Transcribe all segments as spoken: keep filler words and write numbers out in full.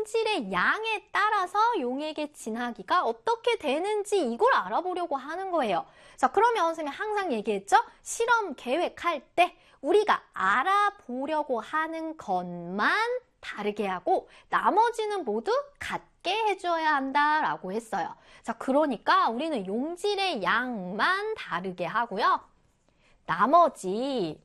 용질의 양에 따라서 용액의 진하기가 어떻게 되는지 이걸 알아보려고 하는 거예요. 자, 그러면 선생님이 항상 얘기했죠? 실험 계획할 때 우리가 알아보려고 하는 것만 다르게 하고 나머지는 모두 같게 해줘야 한다라고 했어요. 자, 그러니까 우리는 용질의 양만 다르게 하고요. 나머지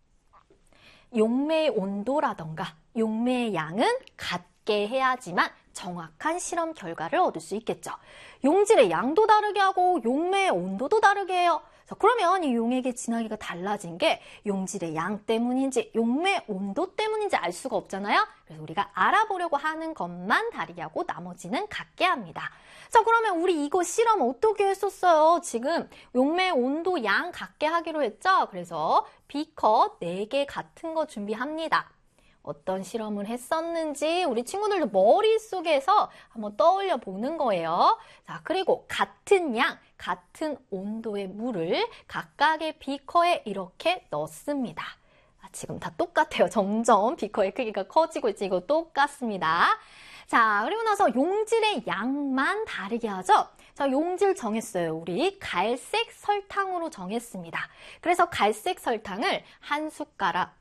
용매의 온도라던가 용매의 양은 같게 해야지만 정확한 실험 결과를 얻을 수 있겠죠. 용질의 양도 다르게 하고 용매의 온도도 다르게 해요. 자, 그러면 이 용액의 진하기가 달라진 게 용질의 양 때문인지 용매 온도 때문인지 알 수가 없잖아요. 그래서 우리가 알아보려고 하는 것만 다르게 하고 나머지는 같게 합니다. 자, 그러면 우리 이거 실험 어떻게 했었어요? 지금 용매 온도 양 같게 하기로 했죠? 그래서 비커 네 개 같은 거 준비합니다. 어떤 실험을 했었는지 우리 친구들도 머릿속에서 한번 떠올려 보는 거예요. 자, 그리고 같은 양, 같은 온도의 물을 각각의 비커에 이렇게 넣습니다. 아, 지금 다 똑같아요. 점점 비커의 크기가 커지고 있지. 이거 똑같습니다. 자, 그리고 나서 용질의 양만 다르게 하죠. 자, 용질 정했어요. 우리 갈색 설탕으로 정했습니다. 그래서 갈색 설탕을 한 숟가락,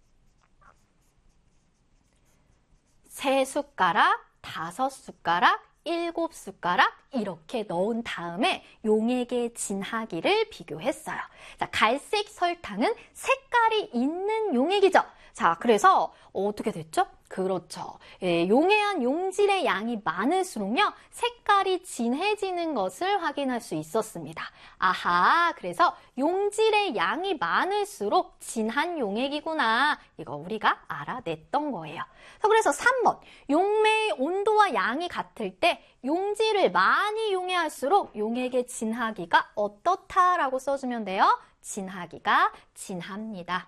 세 숟가락, 다섯 숟가락, 일곱 숟가락 이렇게 넣은 다음에 용액의 진하기를 비교했어요. 자, 갈색 설탕은 색깔이 있는 용액이죠. 자, 그래서 어떻게 됐죠? 그렇죠. 예, 용해한 용질의 양이 많을수록요, 색깔이 진해지는 것을 확인할 수 있었습니다. 아하, 그래서 용질의 양이 많을수록 진한 용액이구나. 이거 우리가 알아냈던 거예요. 그래서 삼 번, 용매의 온도와 양이 같을 때 용질을 많이 용해할수록 용액의 진하기가 어떻다라고 써주면 돼요? 진하기가 진합니다.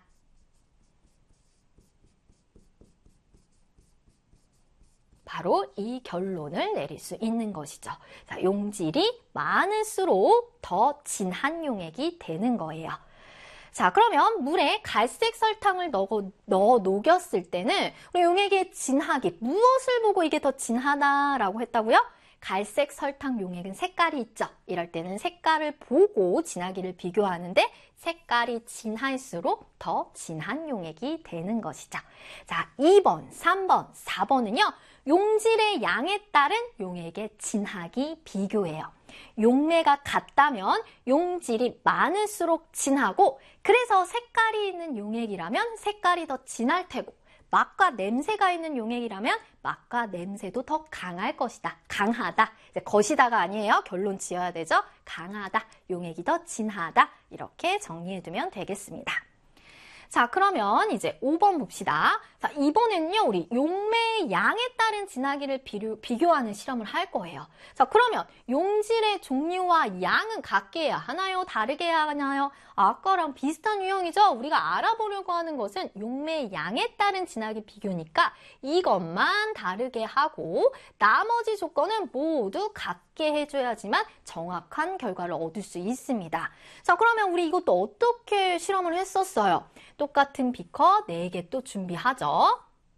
바로 이 결론을 내릴 수 있는 것이죠. 자, 용질이 많을수록 더 진한 용액이 되는 거예요. 자, 그러면 물에 갈색 설탕을 넣어, 넣어 녹였을 때는 우리 용액의 진하기, 무엇을 보고 이게 더 진하다라고 했다고요? 갈색 설탕 용액은 색깔이 있죠. 이럴 때는 색깔을 보고 진하기를 비교하는데 색깔이 진할수록 더 진한 용액이 되는 것이죠. 자, 이 번, 삼 번, 사 번은요. 용질의 양에 따른 용액의 진하기 비교예요. 용매가 같다면 용질이 많을수록 진하고 그래서 색깔이 있는 용액이라면 색깔이 더 진할 테고 맛과 냄새가 있는 용액이라면 맛과 냄새도 더 강할 것이다. 강하다. 이제 것이다가 아니에요. 결론 지어야 되죠. 강하다. 용액이 더 진하다. 이렇게 정리해두면 되겠습니다. 자, 그러면 이제 오 번 봅시다. 자, 이번에는요, 우리 용매의 양에 따른 진하기를 비교, 비교하는 실험을 할 거예요. 자, 그러면 용질의 종류와 양은 같게 해야 하나요? 다르게 해야 하나요? 아까랑 비슷한 유형이죠? 우리가 알아보려고 하는 것은 용매의 양에 따른 진하기 비교니까 이것만 다르게 하고 나머지 조건은 모두 같게 해줘야지만 정확한 결과를 얻을 수 있습니다. 자, 그러면 우리 이것도 어떻게 실험을 했었어요? 똑같은 비커 네 개 또 준비하죠.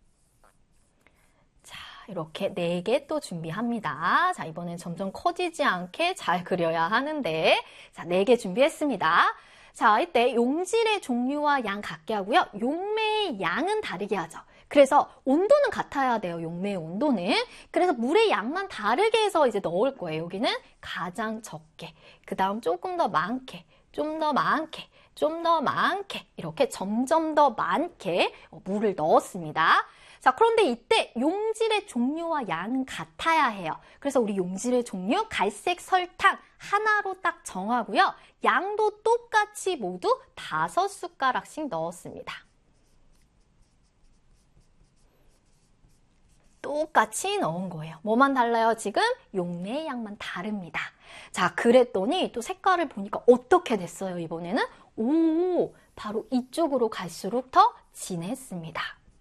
자, 이렇게 네 개 또 준비합니다. 자, 이번엔 점점 커지지 않게 잘 그려야 하는데, 자, 네 개 준비했습니다. 자, 이때 용질의 종류와 양 같게 하고요. 용매의 양은 다르게 하죠. 그래서 온도는 같아야 돼요. 용매의 온도는. 그래서 물의 양만 다르게 해서 이제 넣을 거예요. 여기는 가장 적게, 그 다음 조금 더 많게, 좀 더 많게, 좀 더 많게 이렇게 점점 더 많게 물을 넣었습니다. 자, 그런데 이때 용질의 종류와 양은 같아야 해요. 그래서 우리 용질의 종류 갈색 설탕 하나로 딱 정하고요. 양도 똑같이 모두 다섯 숟가락씩 넣었습니다. 똑같이 넣은 거예요. 뭐만 달라요? 지금 용매의 양만 다릅니다. 자, 그랬더니 또 색깔을 보니까 어떻게 됐어요? 이번에는 오, 바로 이쪽으로 갈수록 더 진했습니다.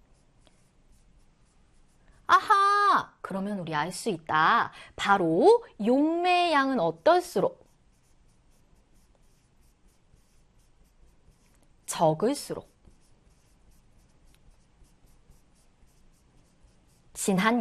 아하, 그러면 우리 알 수 있다. 바로 용매의 양은 어떨수록? 적을수록 진한